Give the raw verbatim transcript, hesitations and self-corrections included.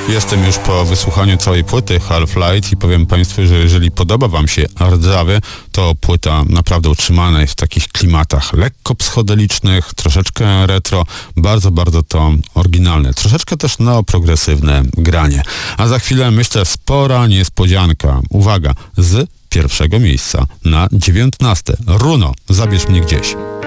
Jestem już po wysłuchaniu całej płyty Half-Light i powiem Państwu, że jeżeli podoba Wam się rdzawie, to płyta naprawdę utrzymana jest w takich klimatach lekko psychodelicznych, troszeczkę retro, bardzo, bardzo to oryginalne, troszeczkę też neoprogresywne granie. A za chwilę, myślę, spora niespodzianka. Uwaga, z pierwszego miejsca na dziewiętnaste. Runo, zabierz mnie gdzieś.